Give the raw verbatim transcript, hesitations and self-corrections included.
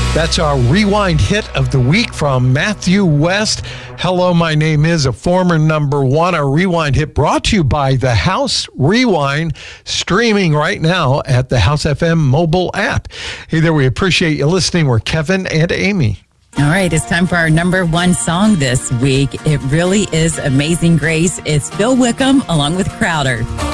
That's our Rewind hit of the week from Matthew West. Hello, my name is a former number one. Our Rewind hit brought to you by The House Rewind, streaming right now at the House F M mobile app. Hey there, we appreciate you listening. We're Kevin and Amy. All right, it's time for our number one song this week. It really is Amazing Grace. It's Bill Wickham along with Crowder.